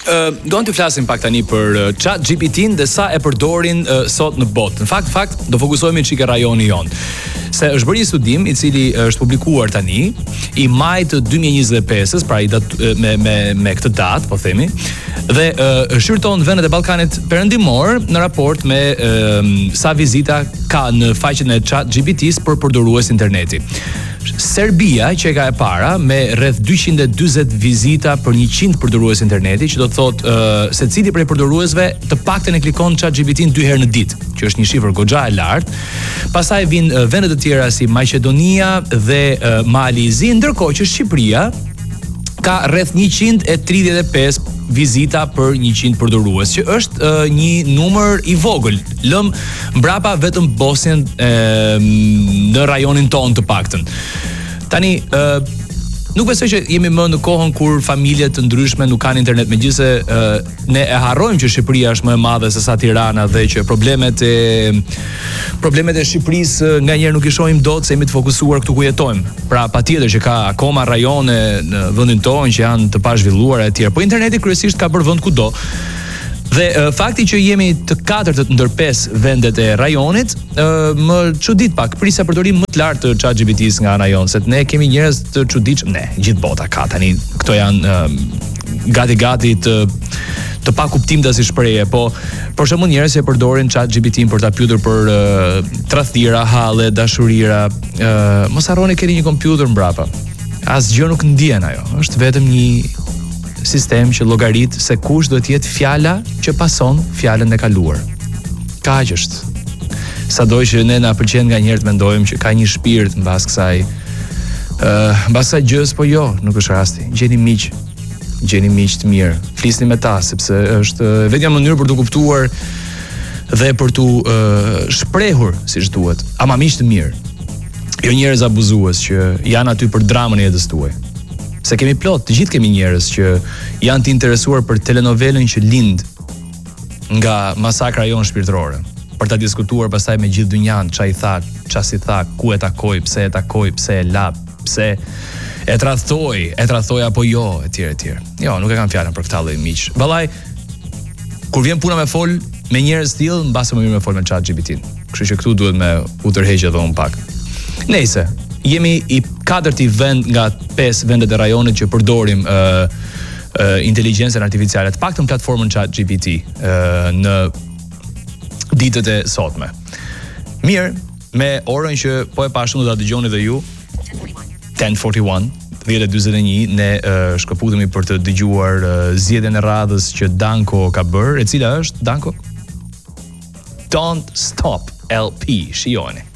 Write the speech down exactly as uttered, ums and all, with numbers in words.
uh, do të flasim pak tani për uh, ChatGPT-n dhe sa e përdorin uh, sot në botë. Në fakt, fakt do fokusohemi çike rajoni jon. Se është bërë një studim i cili është publikuar tani i majit të dy mijë e njëzet e pesës, pra i dat, me me me këtë datë, po themi, dhe uh, shqyrton vendet e Ballkanit Perëndimor në raport me uh, sa vizita ka në faqen e ChatGPT-s për përdorues interneti. Serbia që e ka e para me rreth dyqind e dyzet vizita për njëqind përdorues interneti, që do të thotë uh, secili prej përdoruesve të paktën e klikon ChatGPT-n dy herë në ditë, që është një shifër goxha e lartë. Pastaj vijnë uh, vende të tjera si Maqedonia dhe uh, Malizi, ndërkohë që Shqipëria ka rreth njëqind e tridhjetë e pesë vizita për njëqind përdorues, që është uh, një numër i vogël. Lëm mbrapa vetëm Bosnjën në rajonin tonë të paktën. Tani, uh, nuk besoj që jemi më në kohën kur familje të ndryshme nuk kanë internet, megjithëse uh, ne e harrojmë që Shqipëria është më e madhe se sa Tirana dhe që problemet e problemet e Shqipërisë nganjëherë nuk i shohim dot se jemi të fokusuar këtu ku jetojmë. Pra patjetër që ka akoma rajone në vendin tonë që janë të pazhvilluara e tjera, po interneti kryesisht ka bërë vend kudo. Dhe uh, fakti që jemi të katërtët ndër pesë vendet e rajonit uh, më çudit pak, prisja përdorim më të lartë të ChatGPT-s nga ana jonë, se ne kemi njerëz të çuditshëm, ne, gjithë bota ka tani, këto janë uh, gati-gati të të pa kuptimta si shprehje, po për shembull njerëz që përdorin ChatGPT-n për ta pyetur për uh, tradhira, halle, dashurira, uh, mos harroni keni një kompjuter mbrapa. Asgjë nuk ndjen ajo, është vetëm një sistem që llogarit se kush do të jetë fjala që pason fjalën e kaluar. Kaq është. Sado që ne na pëlqen nganjëherë të mendojmë që ka një shpirt mbas kësaj ë uh, mbas kësaj gjës, po jo, nuk është rasti. Gjeni miq, gjeni miq të mirë. Flisni me ta sepse është vetëm mënyrë për të kuptuar dhe për të uh, shprehur siç duhet. Ama miq të mirë. Jo njerëz abuzues që janë aty për dramën e jetës tuaj. Se kemi plot, të gjithë kemi njerëz që janë të interesuar për telenovelën që lind nga masakra jonë shpirtërore, për ta diskutuar pastaj me gjithë dynjan, ç'a i tha, ç'a si tha, ku e takoi, pse e takoi, pse e la, pse e tradhtoi, e tradhtoi apo jo, etj etj. Jo, nuk e kam fjalën për këtë lloj miq. Vallai, kur vjen puna me fol me njerëz të tillë, mbase më mirë me fol me ChatGPT-n. Kështu që këtu duhet me u tërheqë edhe un pak. Nëse jemi i katërti vend nga pesë vendet e rajonit që përdorim uh, uh, inteligjencën artificiale, të paktën platformën ChatGPT uh, në ditët e sotme. Mirë, me orën që po e pashun do ta dëgjoni dhe ju, ten forty-one, dhjetë e dyzet e një, ne uh, shkëputemi për të dëgjuar uh, zgjedhjen e radhës që Danko ka bërë, e cila është Danko? Don't Stop L P, shijoni.